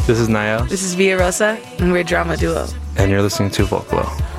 This is Niall. This is Via Rosa, and we're Drama Duo. And you're listening to Vocalo.